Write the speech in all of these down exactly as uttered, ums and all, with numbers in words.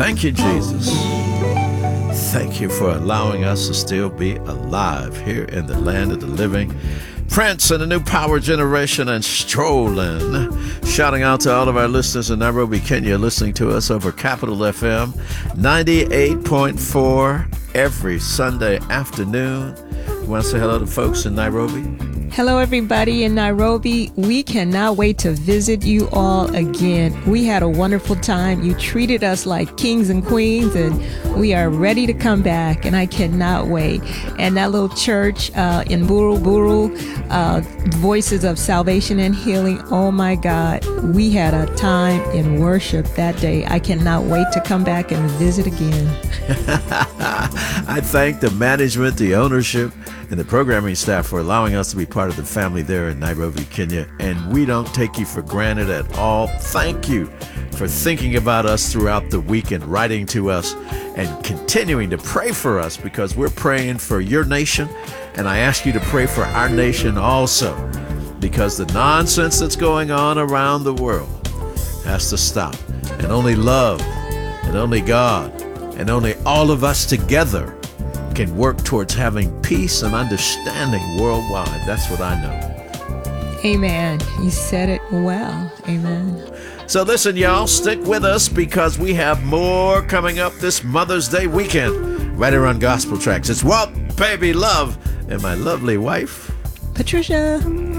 Thank you, Jesus. Thank you for allowing us to still be alive here in the land of the living. Prince and the New Power Generation and Strolling. Shouting out to all of our listeners in Nairobi, Kenya, listening to us over Capital F M ninety-eight point four every Sunday afternoon. You want to say hello to folks in Nairobi? Hello, everybody in Nairobi. We cannot wait to visit you all again. We had a wonderful time. You treated us like kings and queens, and we are ready to come back, and I cannot wait. And that little church uh, in Buru Buru, uh, Voices of Salvation and Healing, oh my God, we had a time in worship that day. I cannot wait to come back and visit again. I thank the management, the ownership, and the programming staff for allowing us to be part of the family there in Nairobi, Kenya. And we don't take you for granted at all. Thank you for thinking about us throughout the week and writing to us and continuing to pray for us, because we're praying for your nation. And I ask you to pray for our nation also, because the nonsense that's going on around the world has to stop. And only love and only God and only all of us together can work towards having peace and understanding worldwide. That's what I know. Amen. You said it well. Amen. So listen, y'all, stick with us, because we have more coming up this Mother's Day weekend right here on Gospel Tracks. It's Walt Baby Love and my lovely wife, Patricia.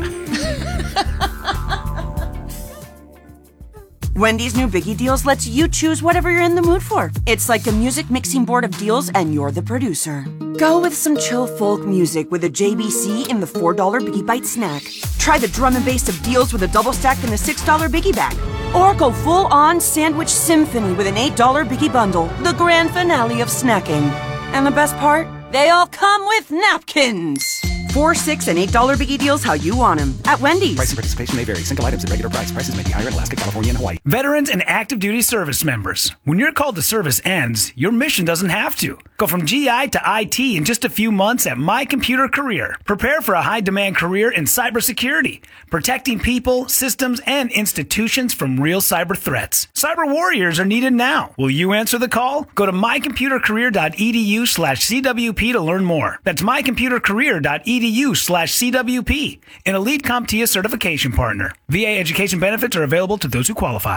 Wendy's new Biggie Deals lets you choose whatever you're in the mood for. It's like a music mixing board of deals, and you're the producer. Go with some chill folk music with a J B C in the four dollar Biggie Bite snack. Try the drum and bass of deals with a double stack in the six dollar Biggie Bag. Or go full-on sandwich symphony with an eight dollar Biggie Bundle, the grand finale of snacking. And the best part? They all come with napkins. Four, six, and eight dollar Biggie Deals how you want them at Wendy's. Price and participation may vary. Single items at regular price. Prices may be higher in Alaska, California, and Hawaii. Veterans and active duty service members. When your call to service ends, your mission doesn't have to. Go from G I to I T in just a few months at My Computer Career. Prepare for a high-demand career in cybersecurity, protecting people, systems, and institutions from real cyber threats. Cyber warriors are needed now. Will you answer the call? Go to mycomputercareer.edu slash CWP to learn more. That's mycomputercareer.edu slash CWP, an elite CompTIA certification partner. V A education benefits are available to those who qualify.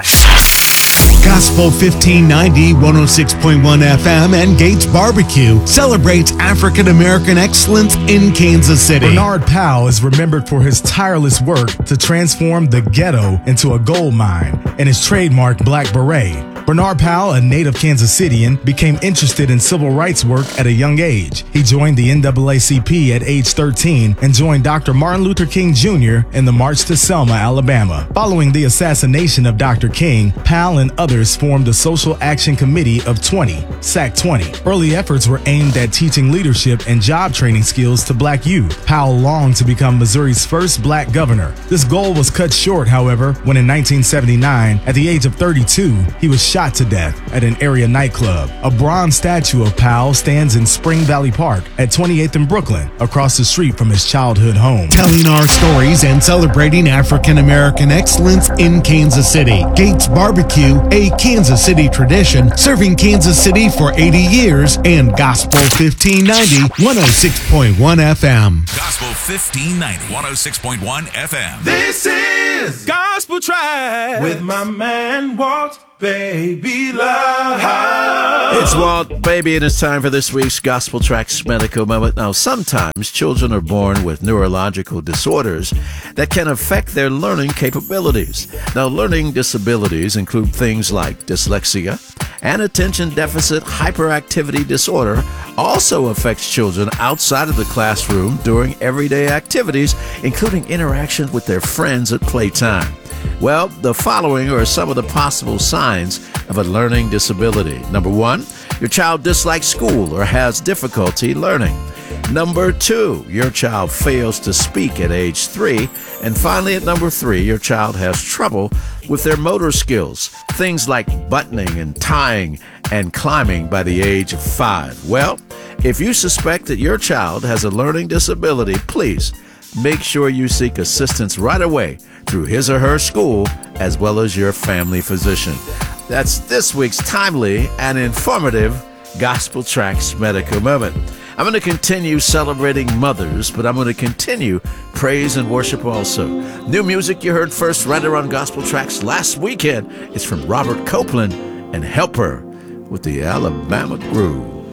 Gospel fifteen ninety, one oh six point one F M and Gates Barbecue celebrates African American excellence in Kansas City. Bernard Powell is remembered for his tireless work to transform the ghetto into a gold mine and his trademark black beret. Bernard Powell, a native Kansas Citian, became interested in civil rights work at a young age. He joined the N double A C P at age thirteen and joined Doctor Martin Luther King Junior in the March to Selma, Alabama. Following the assassination of Doctor King, Powell and others formed the Social Action Committee of twenty, S A C twenty. Early efforts were aimed at teaching leadership and job training skills to black youth. Powell longed to become Missouri's first black governor. This goal was cut short, however, when in nineteen seventy-nine, at the age of thirty-two, he was shot to death at an area nightclub. A bronze statue of Powell stands in Spring Valley Park at twenty-eighth and Brooklyn, across the street from his childhood home. Telling our stories and celebrating African American excellence in Kansas City. Gates Barbecue, a Kansas City tradition, serving Kansas City for eighty years, and Gospel fifteen ninety, one oh six point one F M. Gospel fifteen ninety, one oh six point one F M. This is Gospel Track with my man Walt Baby Love. It's Walt Baby, and it's time for this week's Gospel Tracks Medical Moment. Now, sometimes children are born with neurological disorders that can affect their learning capabilities. Now, learning disabilities include things like dyslexia and attention deficit hyperactivity disorder. Also affects children outside of the classroom during everyday activities, including interaction with their friends at playtime. Well, the following are some of the possible signs of a learning disability. Number one, your child dislikes school or has difficulty learning. Number two, your child fails to speak at age three. And finally, at number three, your child has trouble with their motor skills, things like buttoning and tying and climbing by the age of five. Well, if you suspect that your child has a learning disability, please make sure you seek assistance right away through his or her school, as well as your family physician. That's this week's timely and informative Gospel Tracks Medical Moment. I'm going to continue celebrating mothers, but I'm going to continue praise and worship also. New music you heard first right around Gospel Tracks last weekend is from Robert Copeland and Helper with the Alabama Groove.